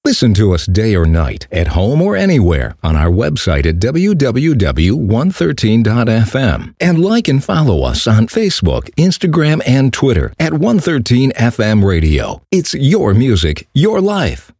Listen to us day or night, at home or anywhere, on our website at www.113.fm. And like and follow us on Facebook, Instagram, and Twitter at 113 FM Radio. It's your music, your life.